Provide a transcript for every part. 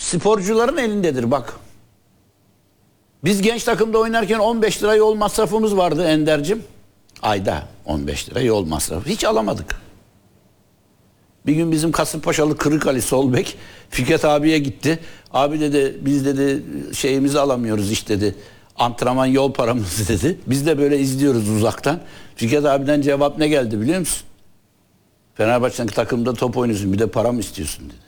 sporcuların elindedir bak. Biz genç takımda oynarken 15 lira yol masrafımız vardı Ender'cim. Ayda 15 lira yol masrafı. Hiç alamadık. Bir gün bizim Kasımpaşalı Kırıkali sol bek Fikret abiye gitti. Abi dedi biz dedi şeyimizi alamıyoruz işte dedi. Antrenman yol paramız dedi. Biz de böyle izliyoruz uzaktan. Fikret abiden cevap ne geldi biliyor musun? Fenerbahçe'nin takımda top oynuyorsun bir de para mı istiyorsun dedi.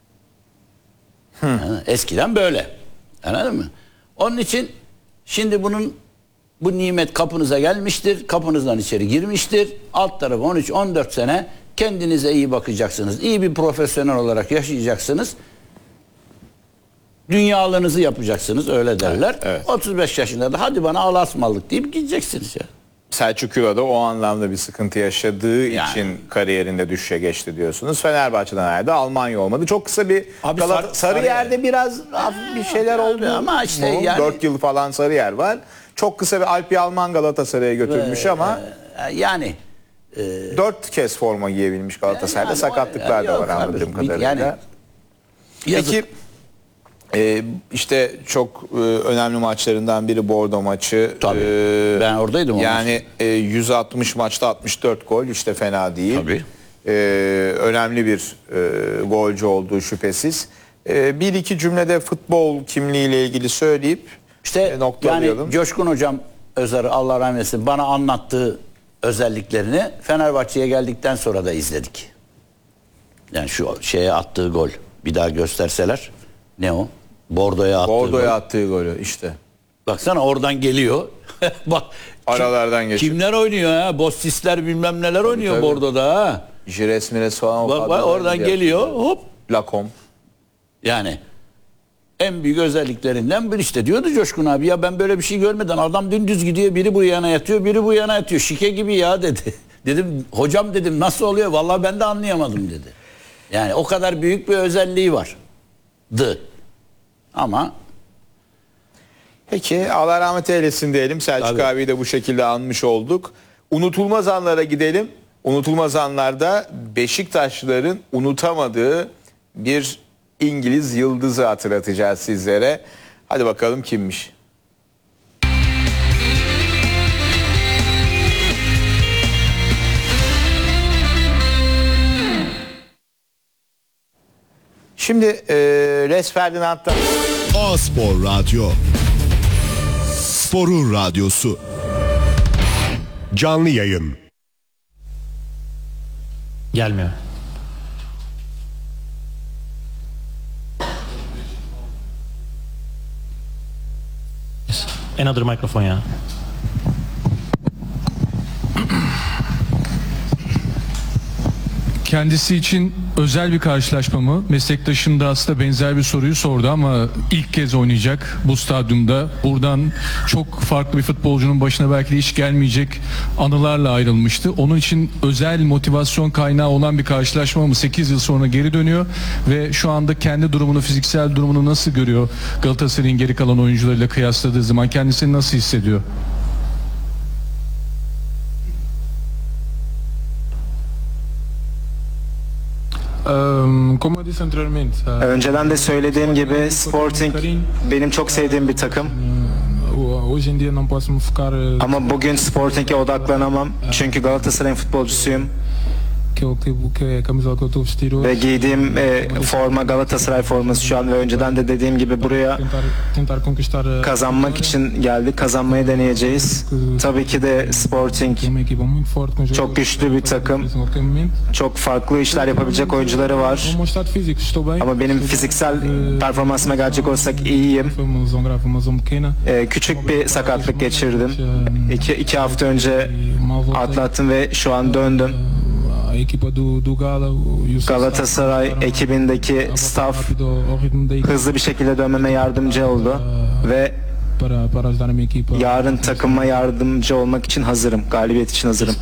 Yani eskiden böyle. Anladın mı? Onun için şimdi bu nimet kapınıza gelmiştir. Kapınızdan içeri girmiştir. Alt tarafı 13-14 sene kendinize iyi bakacaksınız. İyi bir profesyonel olarak yaşayacaksınız. Dünyalığınızı yapacaksınız öyle derler. Evet. 35 yaşında da hadi bana Allah'a ısmarladık deyip gideceksiniz ya. Selçuk Yuva da o anlamda bir sıkıntı yaşadığı Yani. için kariyerinde düşüşe geçti diyorsunuz. Fenerbahçe'den ayrıldı, Almanya olmadı. Çok kısa bir Sarıyer'de biraz hafif bir şeyler oldu ama işte yani 4 yıl falan Sarıyer var. Çok kısa bir Alpi Alman Galatasaray'a götürmüş ama yani 4 kez forma giyebilmiş Galatasaray'da. yani sakatlıklar da yok var anladığım abi, kadarıyla. yani yazık. Peki işte çok önemli maçlarından biri Bordo maçı. Tabii. Ben oradaydım. Yani 160 maçta 64 gol işte fena değil. Tabii. Önemli bir golcü olduğu şüphesiz. Bir iki cümlede futbol kimliğiyle ilgili söyleyip İşte noktalayalım. yani Coşkun Hocam Özer'i Allah rahmet eylesin bana anlattığı özelliklerini Fenerbahçe'ye geldikten sonra da izledik. Yani şu şeye attığı gol bir daha gösterseler ne o? Bordo'ya attığı golü işte. Baksana oradan geliyor. Bak aralardan geçiyor. Kimler oynuyor ha? Bossisler bilmem neler oynuyor tabii. Bordo'da ha. Jires Mires falan. Bak oradan geliyor hop. Lacombe. Yani en büyük özelliklerinden bir işte diyordu Coşkun abi ya ben böyle bir şey görmeden adam dümdüz gidiyor biri bu yana yatıyor biri bu yana yatıyor şike gibi ya dedi. Dedim hocam dedim nasıl oluyor vallahi ben de anlayamadım dedi. Yani o kadar büyük bir özelliği vardı. Ama peki Allah rahmet eylesin diyelim. Selçuk abiyi de bu şekilde anmış olduk. Unutulmaz anlara gidelim. Unutulmaz anlarda Beşiktaşlıların unutamadığı bir İngiliz yıldızı hatırlatacağız sizlere. Hadi bakalım kimmiş? Şimdi Res Ferdinand'dan A-Spor Radyo, Spor'un radyosu. Canlı yayın. Gelmiyor. Another microphone ya. Kendisi için özel bir karşılaşma mı? Meslektaşım da aslında benzer bir soruyu sordu ama ilk kez oynayacak bu stadyumda. Buradan çok farklı bir futbolcunun başına belki de hiç gelmeyecek anılarla ayrılmıştı. Onun için özel motivasyon kaynağı olan bir karşılaşma mı? 8 yıl sonra geri dönüyor ve şu anda kendi durumunu, fiziksel durumunu nasıl görüyor? Galatasaray'ın geri kalan oyuncularıyla kıyasladığı zaman kendisini nasıl hissediyor? Önceden de söylediğim gibi Sporting benim çok sevdiğim bir takım. Ama bugün Sporting'e odaklanamam. Çünkü Galatasaray'ın futbolcusuyum. Ve giydiğim forma Galatasaray forması şu an ve önceden de dediğim gibi buraya kazanmak için geldik. Kazanmayı deneyeceğiz. Tabii ki de Sporting çok güçlü bir takım. Çok farklı işler yapabilecek oyuncuları var. Ama benim fiziksel performansıma gelecek olsak iyiyim. Küçük bir sakatlık geçirdim. İki hafta önce atlattım ve şu an döndüm. Galatasaray ekibindeki staff hızlı bir şekilde dönmeme yardımcı oldu ve yarın takıma yardımcı olmak için hazırım. Galibiyet için hazırım.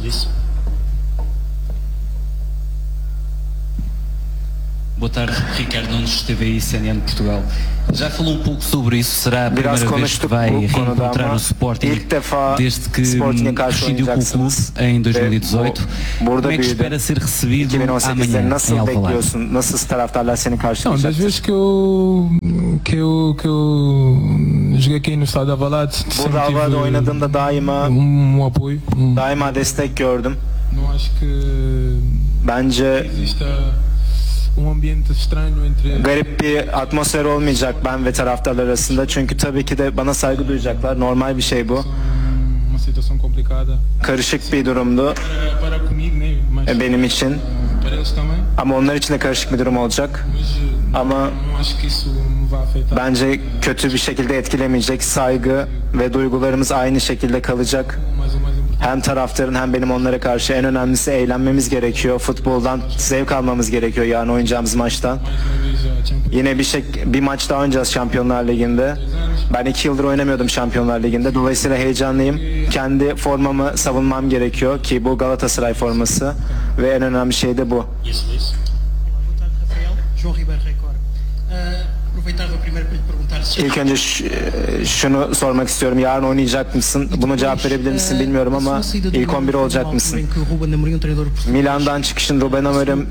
Boa tarde, Ricardo Nunes, TVI, CNN Portugal. Já falou pouco sobre isso. Será a primeira vez que vai reencontrar o Sporting desde que rescindiu com o clube em 2018. Como é que espera ser recebido amanhã em Alvalade? Nasıl taraftarlar seni karşılayacak? Das vezes que eu que eu joguei aqui no estado de Alvalade, Bu Alvalade oynadığımda daima apoio. Daima destek gördüm. Não acho que Bence exista ambiente estranho entre garip bir atmosfer olmayacak ben ve taraftarlar arasında. Çünkü tabii ki de bana saygı duyacaklar. Normal bir şey bu. uma situação complicada Karışık bir durumdu para comigo, né? Mas benim için. para eles também. Ama onlar için de karışık bir durum olacak. Mas Ama não acho que isso me vai afetar. bence kötü bir şekilde etkilemeyecek. Saygı ve duygularımız aynı şekilde kalacak. Mas o mais importante Hem taraftarın hem benim onlara karşı en önemlisi eğlenmemiz gerekiyor. Futboldan zevk almamız gerekiyor yarın oynayacağımız maçtan. mais uma vez a Champions. Yine bir maç daha oynayacağız Şampiyonlar Ligi'nde. Ben 2 yıldır oynamıyordum Şampiyonlar Ligi'nde. Dolayısıyla heyecanlıyım. Kendi formamı savunmam gerekiyor ki bu Galatasaray forması. Ve en önemli şey de bu. Olá, boa tarde, Rafael. João Ribeiro Record. Aproveitar da primeira para lhe perguntar se İlk önce şunu sormak istiyorum. Yarın oynayacak mısın? Bunu cevap verebilir misin bilmiyorum ama ilk 11 olacak mısın? Milan'dan çıkışın Ruben Amorim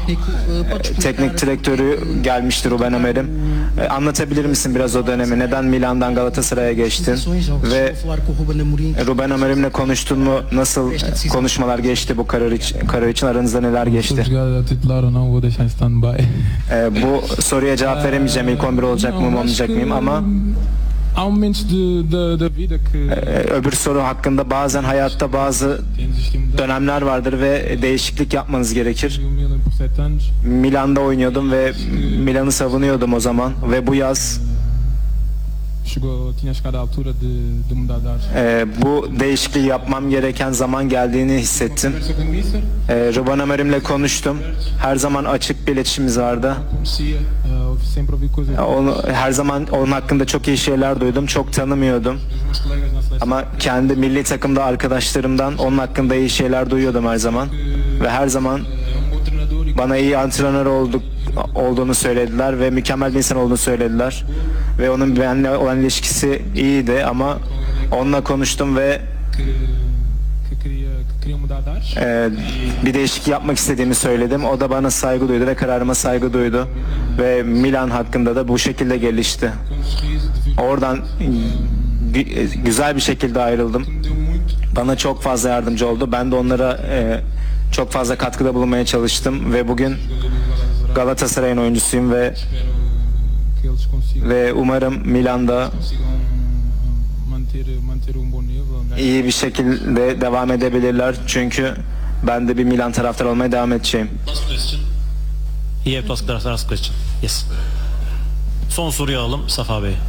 teknik direktörü gelmişti Ruben Amorim. Anlatabilir misin biraz o dönemi? Neden Milan'dan Galatasaray'a geçtin? Ve Ruben Amorim'le konuştun mu? Nasıl konuşmalar geçti bu karar için? Aranızda neler geçti? Jogar titular ou não, vou deixar em stand-by. Bu soruya cevap veremeyeceğim. İlk 11 olacak mı olmayacak mıyım ama Há momentos da vida que öbür soru hakkında bazen hayatta bazı temos este time dönemler vardır ve değişiklik yapmanız gerekir. o Milan por 7 anos. Milan'da oynuyordum ve Milan'ı savunuyordum o zaman ve bu yaz Tinha chegado à altura de mudar de ares. bu değişikliği yapmam gereken zaman geldiğini hissettim. Conversa com o Mister, Ruben Amorim'le konuştum. Her zaman açık bir iletişimimiz vardı. conhecia, sempre ouvi coisas Her zaman onun hakkında çok iyi şeyler duydum. Çok tanımıyordum. dos meus colegas na seleção. Ama kendi milli takımda arkadaşlarımdan onun hakkında iyi şeyler duyuyordum her zaman. Ve her zaman É bom treinador e bana iyi antrenör olduğunu söylediler ve mükemmel bir insan olduğunu söylediler. Ve onun benimle olan ilişkisi iyiydi ama onunla konuştum ve que queria mudar de ares. bir değişiklik yapmak istediğimi söyledim. O da bana saygı duydu ve kararıma saygı duydu. Ve Milan hakkında da bu şekilde gelişti. Com um sorriso, de Oradan güzel bir şekilde ayrıldım. deu muito. Bana çok fazla yardımcı oldu. Ben de onlara çok fazla katkıda bulunmaya çalıştım ve bugün Galatasaray'ın oyuncusuyum Espero que eles consigam ve umarım Milan'da manter bom nível. iyi bir şekilde devam edebilirler. Çünkü ben de bir Milan taraftarı olmaya devam edeceğim. Last question. Yeah, last question. Yes. Son soruyu alalım Safa Bey.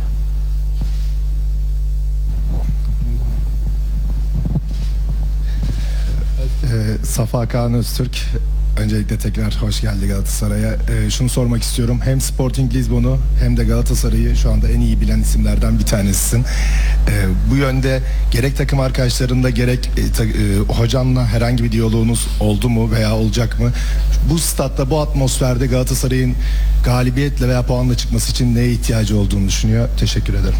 Safa Kaan Öztürk. Öncelikle tekrar hoş geldi Galatasaray'a. Şunu sormak istiyorum. Hem Sporting Lisbon'u hem de Galatasaray'ı şu anda en iyi bilen isimlerden bir tanesisin. Bu yönde gerek takım arkadaşlarında gerek hocamla herhangi bir diyaloğunuz oldu mu veya olacak mı? Bu statta, bu atmosferde Galatasaray'ın galibiyetle veya puanla çıkması için neye ihtiyacı olduğunu düşünüyor? Teşekkür ederim.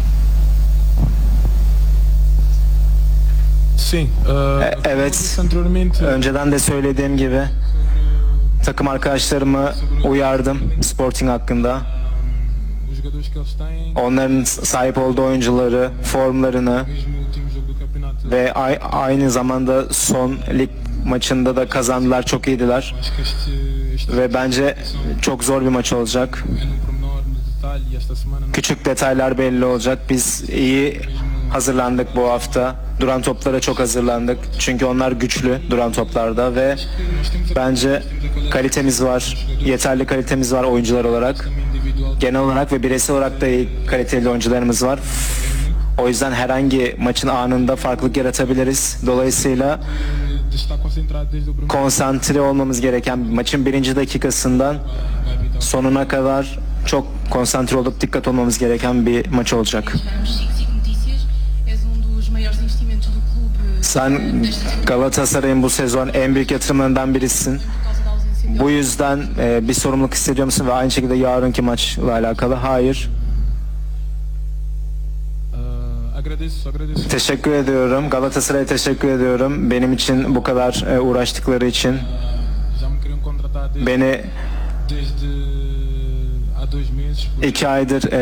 Sim. Evet. Anteriormente, Önceden de söylediğim gibi takım arkadaşlarımı uyardım Sporting hakkında. os jogadores que eles têm, Onların sahip olduğu oyuncuları, formlarını mesmo o último jogo do campeonato, ve aynı zamanda son lig maçında da kazandılar, çok iyiydiler. acho que este Ve bence çok zor bir maç olacak. é num pormenor, no detalhe, esta semana não Küçük detaylar belli olacak. Biz iyi hazırlandık bu hafta. Duran toplara çok hazırlandık. Çünkü onlar güçlü duran toplarda ve bence kalitemiz var. Yeterli kalitemiz var oyuncular olarak. individual. Genel olarak ve bireysel olarak da iyi kaliteli oyuncularımız var. O yüzden herhangi maçın anında farklılık yaratabiliriz. Dolayısıyla De estar concentrado desde o primeiro konsantre olmamız gereken maçın birinci dakikasından sonuna kadar çok konsantre olup dikkat olmamız gereken bir maç olacak. Sen Galatasaray'ın bu sezon en büyük yatırımlarından birisin. Bu yüzden bir sorumluluk hissediyor musun ve aynı şekilde yarınki maçla alakalı? Hayır. agradeço. Teşekkür ediyorum. Galatasaray'a teşekkür ediyorum. Benim için bu kadar uğraştıkları için. Já me queriam contratar Beni desde há 2 meses. 2 aydır